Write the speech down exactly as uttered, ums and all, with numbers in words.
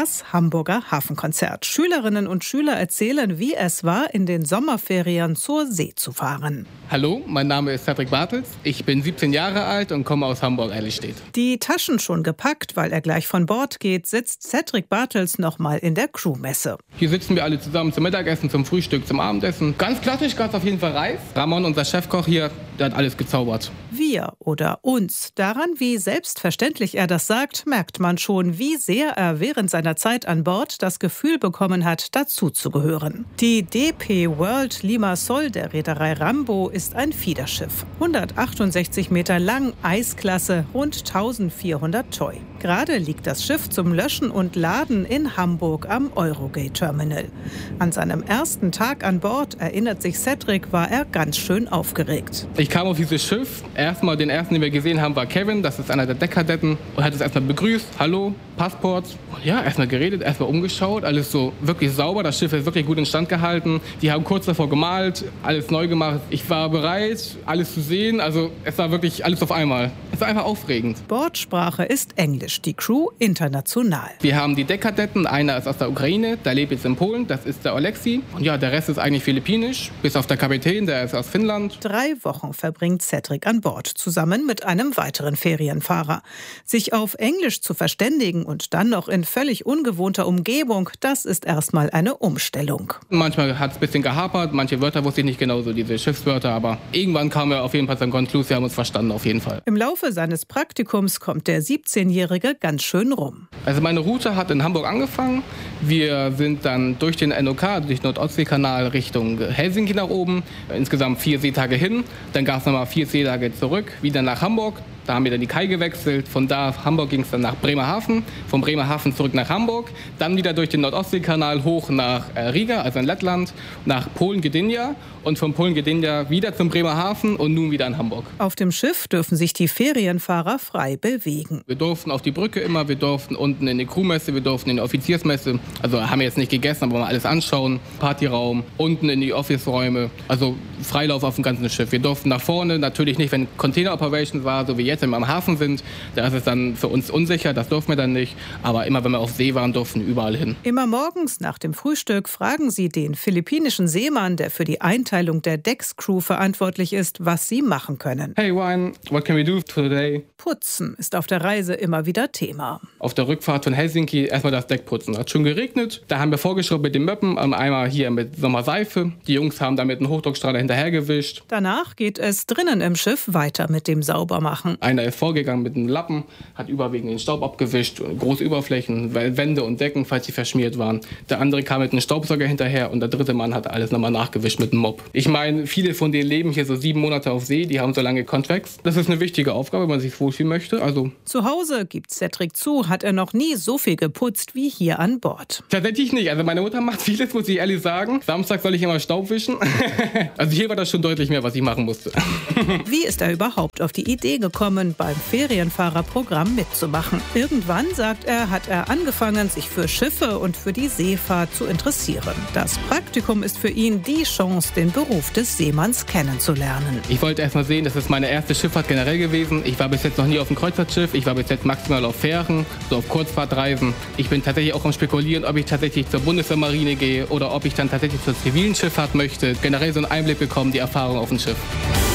Das Hamburger Hafenkonzert. Schülerinnen und Schüler erzählen, wie es war, in den Sommerferien zur See zu fahren. Hallo, mein Name ist Cedric Bartels. Ich bin siebzehn Jahre alt und komme aus Hamburg-Eidelstedt. Die Taschen schon gepackt, weil er gleich von Bord geht, sitzt Cedric Bartels nochmal in der Crewmesse. Hier sitzen wir alle zusammen zum Mittagessen, zum Frühstück, zum Abendessen. Ganz klassisch gab es auf jeden Fall Reis. Ramon, unser Chefkoch hier, der hat alles gezaubert. Wir oder uns. Daran, wie selbstverständlich er das sagt, merkt man schon, wie sehr er während seiner Zeit an Bord das Gefühl bekommen hat, dazuzugehören. Die D P World Limassol der Reederei Rambo ist ein Fiederschiff. hundertachtundsechzig Meter lang, Eisklasse, rund eintausendvierhundert Toy. Gerade liegt das Schiff zum Löschen und Laden in Hamburg am Eurogate Terminal. An seinem ersten Tag an Bord, erinnert sich Cedric, war er ganz schön aufgeregt. Ich kam auf dieses Schiff. Erstmal den ersten, den wir gesehen haben, war Kevin. Das ist einer der Deckkadetten. Und hat uns erstmal begrüßt. Hallo, Passport. Und ja, erstmal geredet, erstmal umgeschaut. Alles so wirklich sauber. Das Schiff ist wirklich gut instand gehalten. Die haben kurz davor gemalt, alles neu gemacht. Ich war bereit, alles zu sehen. Also es war wirklich alles auf einmal. Es war einfach aufregend. Bordsprache ist Englisch, die Crew international. Wir haben die Deckkadetten. Einer ist aus der Ukraine, der lebt jetzt in Polen. Das ist der Oleksi. Und ja, der Rest ist eigentlich philippinisch. Bis auf der Kapitän, der ist aus Finnland. Drei Wochen verbringt Cedric an Bord, zusammen mit einem weiteren Ferienfahrer. Sich auf Englisch zu verständigen und dann noch in völlig ungewohnter Umgebung, das ist erstmal eine Umstellung. Manchmal hat es ein bisschen gehapert, manche Wörter wusste ich nicht genau, so diese Schiffswörter, aber irgendwann kamen wir auf jeden Fall zum Konklusion, wir haben uns verstanden auf jeden Fall. Im Laufe seines Praktikums kommt der siebzehnjährige ganz schön rum. Also meine Route hat in Hamburg angefangen. Wir sind dann durch den N O K, durch den Nord-Ostsee-Kanal Richtung Helsinki nach oben. Insgesamt vier Seetage hin. Dann gab es nochmal vier Seetage zurück, wieder nach Hamburg. Da haben wir dann die Kai gewechselt. Von da Hamburg ging es dann nach Bremerhaven. Von Bremerhaven zurück nach Hamburg. Dann wieder durch den Nord-Ostsee-Kanal hoch nach Riga, also in Lettland, nach Polen-Gdynia. Und von Polen-Gdynia wieder zum Bremerhaven und nun wieder in Hamburg. Auf dem Schiff dürfen sich die Ferienfahrer frei bewegen. Wir durften auf die Brücke immer, wir durften unten in die Crewmesse, wir durften in die Offiziersmesse. Also haben wir jetzt nicht gegessen, aber mal alles anschauen. Partyraum, unten in die Office-Räume. Also Freilauf auf dem ganzen Schiff. Wir durften nach vorne, natürlich nicht, wenn Container-Operation war, so wie jetzt, wenn wir am Hafen sind. Da ist es dann für uns unsicher, das durften wir dann nicht. Aber immer, wenn wir auf See waren, durften wir überall hin. Immer morgens nach dem Frühstück fragen sie den philippinischen Seemann, der für die Einteilung der Deckscrew verantwortlich ist, was sie machen können. Hey Ryan, what can we do today? Putzen ist auf der Reise immer wieder Thema. Auf der Rückfahrt von Helsinki erstmal das Deck putzen. Hat schon geregnet. Da haben wir vorgeschraubt mit den Möppen, einmal hier mit Sommerseife. Die Jungs haben damit einen Hochdruckstrahler hinterhergewischt. Danach geht es drinnen im Schiff weiter mit dem Saubermachen. Einer ist vorgegangen mit einem Lappen, hat überwiegend den Staub abgewischt, große Überflächen, Wände und Decken, falls sie verschmiert waren. Der andere kam mit einem Staubsauger hinterher und der dritte Mann hat alles nochmal nachgewischt mit einem Mopp. Ich meine, viele von denen leben hier so sieben Monate auf See, die haben so lange Contracts. Das ist eine wichtige Aufgabe, wenn man sich wohlfühlen möchte. Also zu Hause, gibt Cedric zu, hat er noch nie so viel geputzt wie hier an Bord. Tatsächlich nicht. Also meine Mutter macht vieles, muss ich ehrlich sagen. Samstag soll ich immer Staub wischen. Also hier war das schon deutlich mehr, was ich machen musste. Wie ist er überhaupt auf die Idee gekommen, beim Ferienfahrerprogramm mitzumachen? Irgendwann, sagt er, hat er angefangen, sich für Schiffe und für die Seefahrt zu interessieren. Das Praktikum ist für ihn die Chance, den Beruf des Seemanns kennenzulernen. Ich wollte erst mal sehen, das ist meine erste Schifffahrt generell gewesen. Ich war bis jetzt noch nie auf einem Kreuzfahrtschiff. Ich war bis jetzt maximal auf Fähren, so auf Kurzfahrtreisen. Ich bin tatsächlich auch am Spekulieren, ob ich tatsächlich zur Bundeswehrmarine gehe oder ob ich dann tatsächlich zur zivilen Schifffahrt möchte. Generell so einen Einblick bekommen, die Erfahrung auf dem Schiff.